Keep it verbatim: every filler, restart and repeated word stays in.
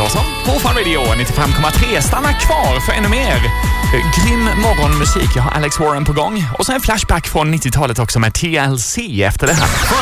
Gustafsson på Fan Radio nittiofem komma tre. Stanna kvar för ännu mer grym morgonmusik. Jag har Alex Warren på gång. Och så en flashback från nittiotalet också med T L C efter det här.